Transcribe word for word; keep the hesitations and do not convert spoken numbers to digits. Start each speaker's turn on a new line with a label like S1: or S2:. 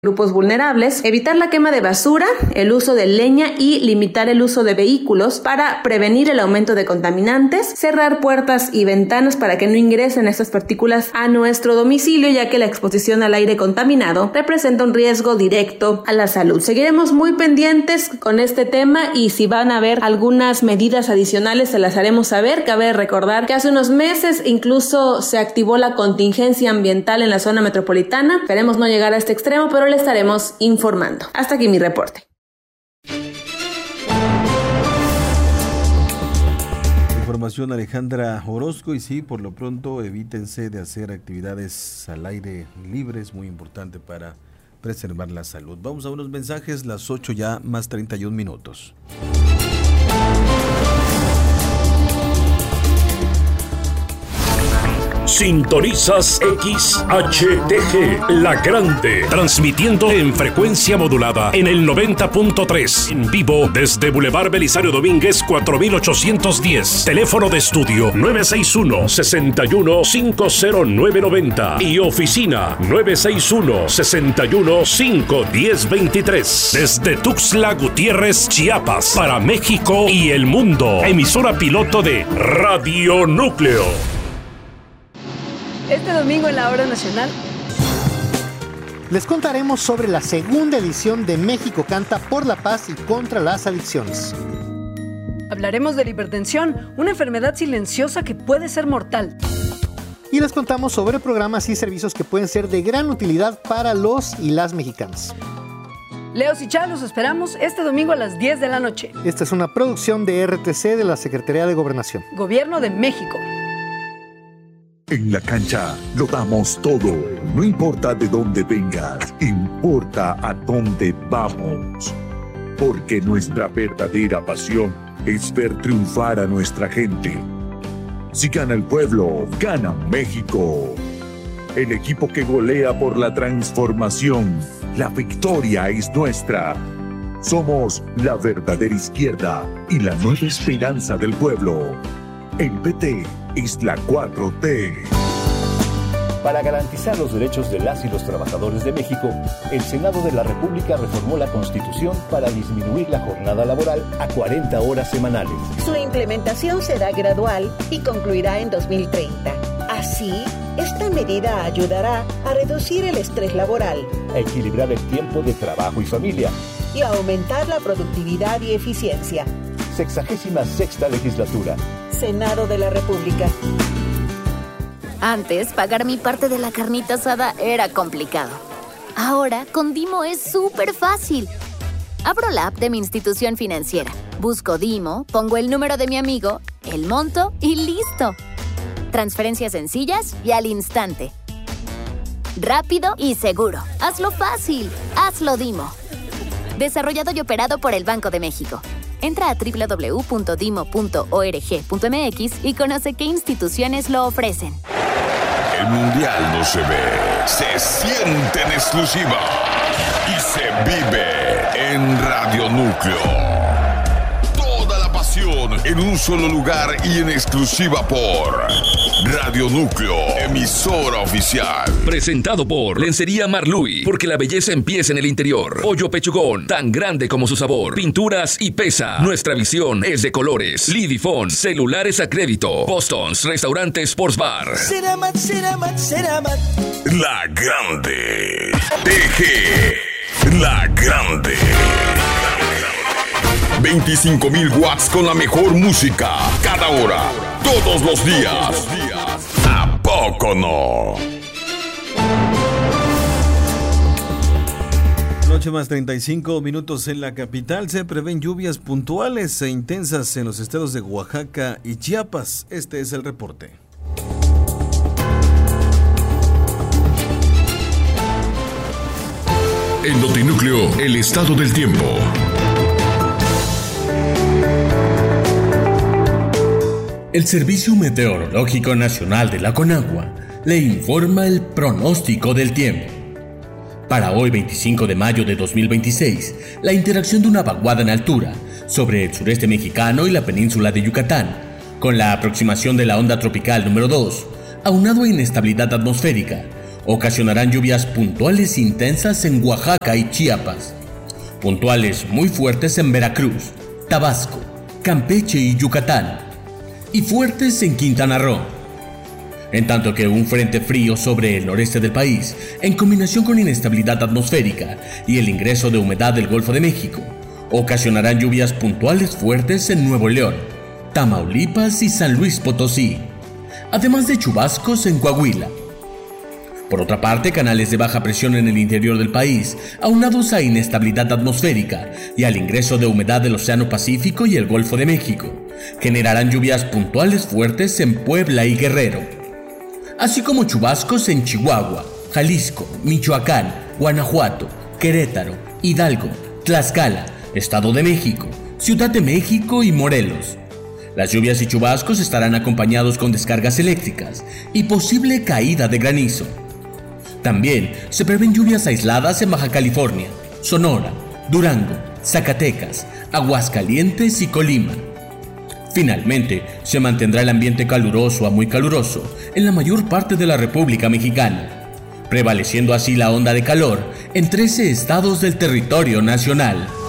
S1: grupos vulnerables, evitar la quema de basura, el uso de leña y limitar el uso de vehículos para prevenir el aumento de contaminantes, cerrar puertas y ventanas para que no ingresen estas partículas a nuestro domicilio, ya que la exposición al aire contaminado representa un riesgo directo a la salud. Seguiremos muy pendientes con este tema y si van a haber algunas medidas adicionales se las haremos saber. Cabe recordar que hace unos meses incluso se activó la contingencia ambiental en la zona metropolitana. Esperemos no llegar a este extremo, pero le estaremos informando. Hasta aquí mi reporte.
S2: Información Alejandra Orozco, y sí, por lo pronto evítense de hacer actividades al aire libre, es muy importante para preservar la salud. Vamos a unos mensajes, las ocho ya más treinta y un minutos.
S3: Sintonizas X H T G, La Grande, transmitiendo en frecuencia modulada en el noventa punto tres, en vivo desde Boulevard Belisario Domínguez cuatro mil ochocientos diez, teléfono de estudio nueve seis uno, seis uno cinco cero nueve nueve cero y oficina nueve seis uno, seis uno cinco uno cero dos tres, desde Tuxtla Gutiérrez, Chiapas, para México y el mundo, emisora piloto de Radio Núcleo.
S4: Este domingo en la Hora Nacional
S5: les contaremos sobre la segunda edición de México Canta por la Paz y contra las Adicciones.
S4: Hablaremos de la hipertensión, una enfermedad silenciosa que puede ser mortal.
S5: Y les contamos sobre programas y servicios que pueden ser de gran utilidad para los y las mexicanas.
S4: Leos y Chá, los esperamos este domingo a las diez de la noche.
S5: Esta es una producción de R T C de la Secretaría de Gobernación.
S4: Gobierno de México.
S6: En la cancha lo damos todo, no importa de dónde vengas, importa a dónde vamos. Porque nuestra verdadera pasión es ver triunfar a nuestra gente. Si gana el pueblo, gana México. El equipo que golea por la transformación, la victoria es nuestra. Somos la verdadera izquierda y la nueva esperanza del pueblo. El P T es la cuatro T.
S7: Para garantizar los derechos de las y los trabajadores de México, el Senado de la República reformó la Constitución para disminuir la jornada laboral a cuarenta horas semanales.
S8: Su implementación será gradual y concluirá en dos mil treinta. Así, esta medida ayudará a reducir el estrés laboral,
S7: a equilibrar el tiempo de trabajo y familia
S8: y a aumentar la productividad y eficiencia.
S7: Sexagésima sexta legislatura.
S8: Senado de la República.
S9: Antes, pagar mi parte de la carnita asada era complicado. Ahora, con Dimo es súper fácil. Abro la app de mi institución financiera, busco Dimo, pongo el número de mi amigo, el monto y listo. Transferencias sencillas y al instante. Rápido y seguro. Hazlo fácil. Hazlo Dimo. Desarrollado y operado por el Banco de México. Entra a doble u doble u doble u punto dimo punto org punto m x y conoce qué instituciones lo ofrecen.
S10: El mundial no se ve, se siente en exclusiva y se vive en Radio Núcleo. Toda la pasión en un solo lugar y en exclusiva por Radio Núcleo, emisora oficial.
S11: Presentado por Lencería Marluy, porque la belleza empieza en el interior. Pollo Pechugón, tan grande como su sabor. Pinturas y pesa. Nuestra visión es de colores. Lidifón, celulares a crédito. Boston's, restaurante Sports Bar.
S12: Ceramat, Ceramat, Ceramat.
S10: La Grande. T G. La Grande. veinticinco mil watts con la mejor música. Cada hora. Todos los días. ¿A poco no?
S2: Noche más treinta y cinco minutos en la capital. Se prevén lluvias puntuales e intensas en los estados de Oaxaca y Chiapas. Este es el reporte.
S3: En Notinúcleo, el estado del tiempo.
S13: El Servicio Meteorológico Nacional de la Conagua le informa el pronóstico del tiempo. Para hoy, veinticinco de mayo de dos mil veintiséis, la interacción de una vaguada en altura sobre el sureste mexicano y la península de Yucatán, con la aproximación de la onda tropical número dos, aunado a inestabilidad atmosférica, Ocasionarán lluvias puntuales intensas en Oaxaca y Chiapas. Puntuales muy fuertes en Veracruz, Tabasco, Campeche y Yucatán. Y fuertes en Quintana Roo. En tanto que un frente frío sobre el noreste del país, en combinación con inestabilidad atmosférica y el ingreso de humedad del Golfo de México, ocasionarán lluvias puntuales fuertes en Nuevo León, Tamaulipas y San Luis Potosí, además de chubascos en Coahuila. Por otra parte, canales de baja presión en el interior del país, aunados a inestabilidad atmosférica y al ingreso de humedad del Océano Pacífico y el Golfo de México, generarán lluvias puntuales fuertes en Puebla y Guerrero, así como chubascos en Chihuahua, Jalisco, Michoacán, Guanajuato, Querétaro, Hidalgo, Tlaxcala, Estado de México, Ciudad de México y Morelos. Las lluvias y chubascos estarán acompañados con descargas eléctricas y posible caída de granizo. También se prevén lluvias aisladas en Baja California, Sonora, Durango, Zacatecas, Aguascalientes y Colima. Finalmente, se mantendrá el ambiente caluroso a muy caluroso en la mayor parte de la República Mexicana, prevaleciendo así la onda de calor en trece estados del territorio nacional.